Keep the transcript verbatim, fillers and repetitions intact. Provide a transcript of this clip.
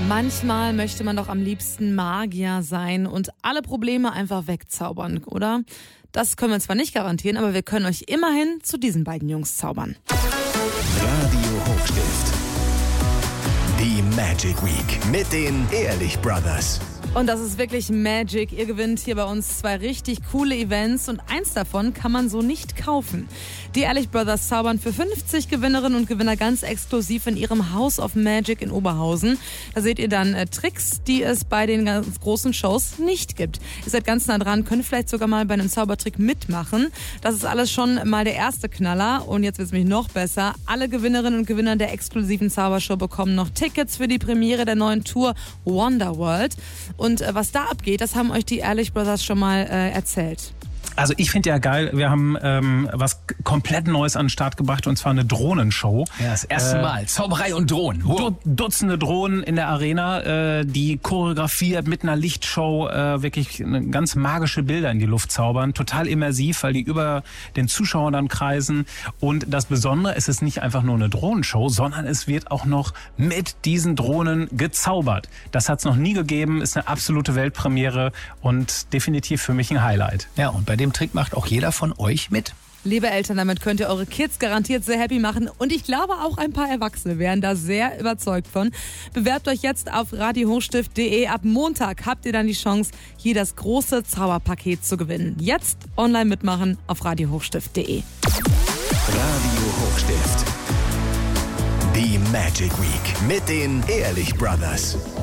Manchmal möchte man doch am liebsten Magier sein und alle Probleme einfach wegzaubern, oder? Das können wir zwar nicht garantieren, aber wir können euch immerhin zu diesen beiden Jungs zaubern. Radio Hochstift. Die Magic Week mit den Ehrlich Brothers. Und das ist wirklich Magic. Ihr gewinnt hier bei uns zwei richtig coole Events und eins davon kann man so nicht kaufen. Die Ehrlich Brothers zaubern für fünfzig Gewinnerinnen und Gewinner ganz exklusiv in ihrem House of Magic in Oberhausen. Da seht ihr dann äh, Tricks, die es bei den ganz großen Shows nicht gibt. Ihr seid ganz nah dran, könnt vielleicht sogar mal bei einem Zaubertrick mitmachen. Das ist alles schon mal der erste Knaller und jetzt wird es nämlich noch besser. Alle Gewinnerinnen und Gewinner der exklusiven Zaubershow bekommen noch Tickets für die Premiere der neuen Tour Wonderworld. Und äh, was da abgeht, das haben euch die Ehrlich Brothers schon mal äh, erzählt. Also ich finde ja geil, wir haben ähm, was komplett Neues an den Start gebracht und zwar eine Drohnenshow. Ja, das erste äh, Mal. Zauberei und Drohnen. Wow. Du, Dutzende Drohnen in der Arena, äh, die choreografiert mit einer Lichtshow äh, wirklich eine ganz magische Bilder in die Luft zaubern. Total immersiv, weil die über den Zuschauern dann kreisen. Und das Besondere, es ist nicht einfach nur eine Drohnenshow, sondern es wird auch noch mit diesen Drohnen gezaubert. Das hat es noch nie gegeben, ist eine absolute Weltpremiere und definitiv für mich ein Highlight. Ja, und bei dem Trick macht auch jeder von euch mit. Liebe Eltern, damit könnt ihr eure Kids garantiert sehr happy machen. Und ich glaube, auch ein paar Erwachsene wären da sehr überzeugt von. Bewerbt euch jetzt auf radio hochstift punkt de. Ab Montag habt ihr dann die Chance, hier das große Zauberpaket zu gewinnen. Jetzt online mitmachen auf radio hochstift punkt de. Radio Hochstift. Die Magic Week mit den Ehrlich Brothers.